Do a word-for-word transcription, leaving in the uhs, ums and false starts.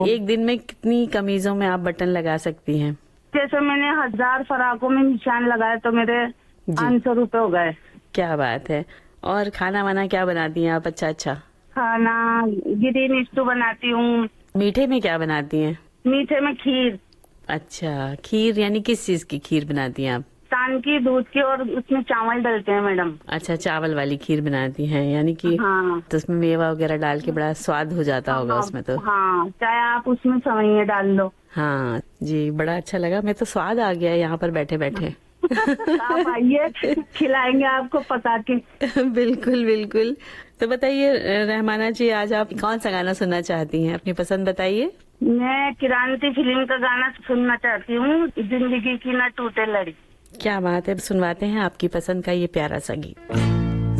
एक दिन में कितनी कमीजों में आप बटन लगा सकती हैं? जैसे मैंने हजार फराकों में निशान लगाए तो मेरे पाँच सौ रूपये हो गए। क्या बात है। और खाना वाना क्या बनाती हैं आप? अच्छा अच्छा खाना ग्रीन स्टू बनाती हूँ। मीठे में क्या बनाती हैं? मीठे में खीर। अच्छा, खीर यानी किस चीज की खीर बनाती हैं आप? तान की, दूध की, और उसमें चावल डलते हैं मैडम। अच्छा, चावल वाली खीर बनाती हैं यानी कि हाँ। तो उसमें मेवा वगैरह डाल के बड़ा स्वाद हो जाता होगा हाँ, उसमें तो। हाँ, चाहे आप उसमें सेवइयां डाल लो। हाँ जी, बड़ा अच्छा लगा। मैं तो स्वाद आ गया यहाँ पर बैठे बैठे। आप आइए, खिलाएंगे आपको पका के। बिल्कुल बिल्कुल। तो बताइए रहमाना जी, आज आप कौन सा गाना सुनना चाहती हैं? अपनी पसंद बताइए। मैं क्रांति फिल्म का गाना सुनना चाहती हूँ, जिंदगी की ना टूटे लड़ी। क्या बात है, सुनवाते हैं आपकी पसंद का ये प्यारा सा गीत।